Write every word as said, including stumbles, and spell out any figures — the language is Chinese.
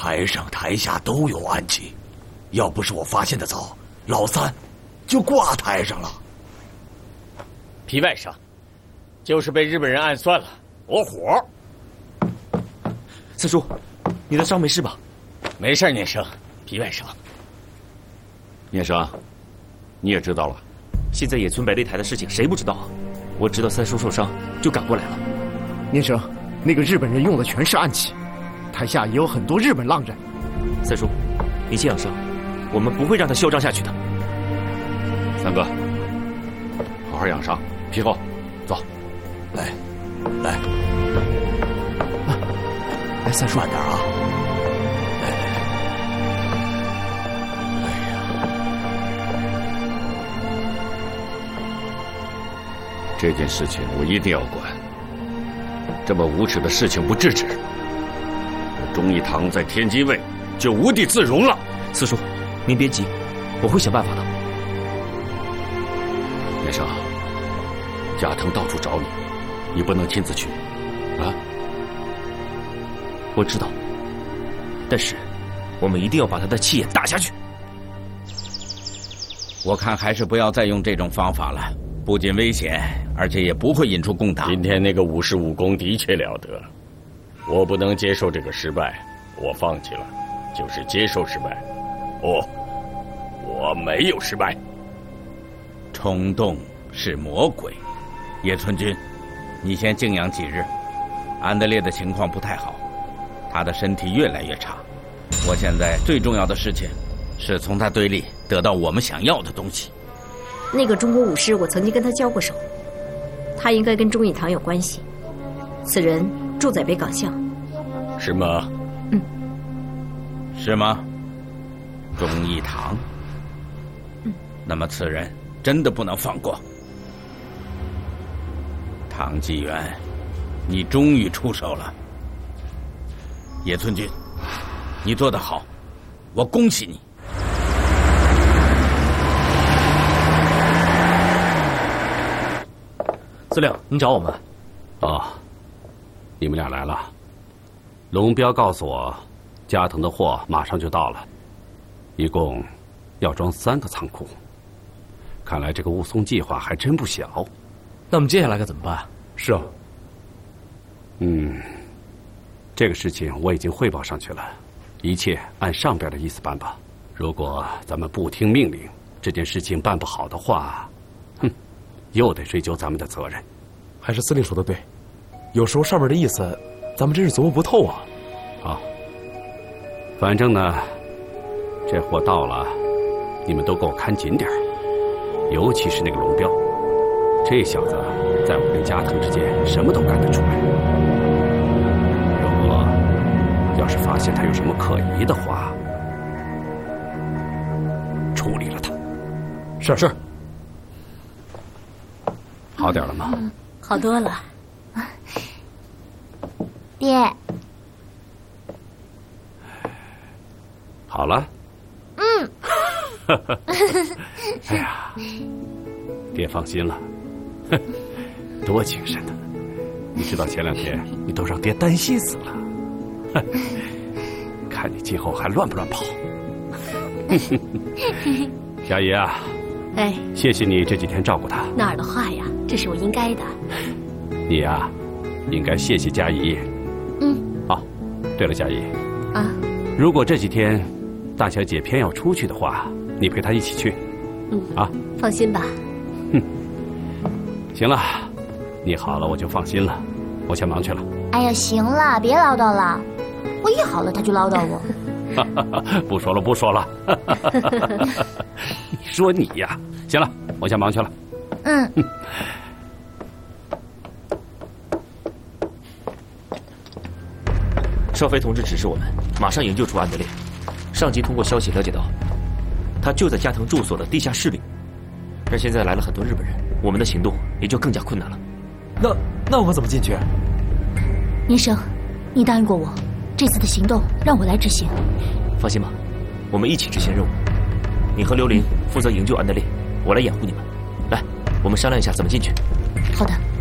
台上台下都有暗器，要不是我发现的早，老三就挂台上了。 皮外甥，就是被日本人暗算了，我火。 四叔，你的伤没事吧？ 没事，聂生。皮外甥， 聂生，你也知道了。 现在野村白擂台的事情谁不知道啊？我知道三叔受伤，就赶过来了。 聂生，那个日本人用的全是暗器，台下也有很多日本浪人。 三叔，你先养伤，我们不会让他嚣张下去的。 三哥，好好养伤。皮后，走。 来，来， 啊，来，三叔， 慢点啊。来来来。哎呀， 这件事情我一定要管。这么无耻的事情不制止，忠义堂在天机卫就无地自容了。 四叔，您别急，我会想办法的。 聂生，加藤到处找你，你不能亲自去，啊？ 我知道，但是我们一定要把他的气焰打下去。 我看还是不要再用这种方法了，不仅危险，而且也不会引出公堂。 今天那个武士武功的确了得，我不能接受这个失败，我放弃了，就是接受失败。哦，我没有失败。 冲动是魔鬼，野村君，你先静养几日。安德烈的情况不太好，他的身体越来越差。我现在最重要的事情是从他堆里得到我们想要的东西。 那个中国武师，我曾经跟他交过手，他应该跟忠义堂有关系。此人住在北港巷。 是吗？ 嗯。 是吗？忠义堂。 嗯。 那么此人真的不能放过。唐纪元，你终于出手了。野村君，你做得好，我恭喜你。 司令，您找我们？ 哦，你们俩来了。龙彪告诉我，加藤的货马上就到了，一共要装三个仓库。看来这个雾凇计划还真不小。 那我们接下来该怎么办？ 是啊。嗯，这个事情我已经汇报上去了，一切按上边的意思办吧。如果咱们不听命令，这件事情办不好的话，哼，又得追究咱们的责任。 还是司令说的对，有时候上面的意思，咱们真是琢磨不透啊。 好，反正呢，这货到了，你们都给我看紧点儿，尤其是那个龙彪，这小子在我跟加藤之间什么都干得出来。如果要是发现他有什么可疑的话，处理了他。 是是。 好点了吗？ 嗯，好多了。 爹。 好了。 嗯。 哎呀，爹放心了，多精神呢！你知道前两天你都让爹担心死了，看你今后还乱不乱跑。佳怡啊， 哎， 谢谢你这几天照顾他。 哪儿的话呀，这是我应该的。 你呀，应该谢谢佳怡。 嗯。 哦，对了，佳怡。 啊。 如果这几天大小姐偏要出去的话，你陪她一起去。 嗯。 啊。 放心吧。 哼。行了，你好了我就放心了，我先忙去了。 哎呀，行了，别唠叨了，我一好了他就唠叨我。 不说了，不说了。你说你呀，行了，我先忙去了。 嗯。 少飞同志指示我们马上营救出安德烈。上级通过消息了解到，他就在加藤住所的地下室里。而现在来了很多日本人，我们的行动也就更加困难了。 那那我们怎么进去？ 医生，你答应过我，这次的行动让我来执行。 放心吧，我们一起执行任务。你和刘玲负责营救安德烈，我来掩护你们。来，我们商量一下怎么进去。 好的。